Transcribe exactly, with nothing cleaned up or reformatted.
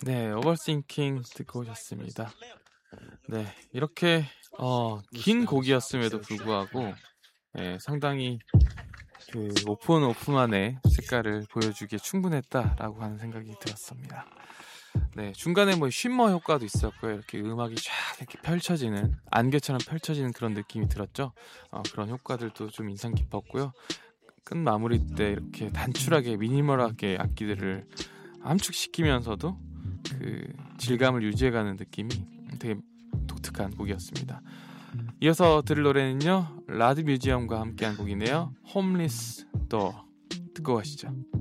네, 오버싱킹 듣고 오셨습니다. 네, 이렇게 어, 긴 곡이었음에도 불구하고 네, 상당히 그 오픈 오픈만의 색깔을 보여주기에 충분했다라고 하는 생각이 들었습니다. 네, 중간에 뭐 쉼머 효과도 있었고요. 이렇게 음악이 쫙 이렇게 펼쳐지는, 안개처럼 펼쳐지는 그런 느낌이 들었죠. 어, 그런 효과들도 좀 인상 깊었고요. 끝 마무리 때 이렇게 단출하게 미니멀하게 악기들을 함축시키면서도 그 질감을 유지해가는 느낌이 되게 독특한 곡이었습니다. 이어서 들을 노래는요, 라드 뮤지엄과 함께한 곡이네요. 홈리스 더 듣고 가시죠.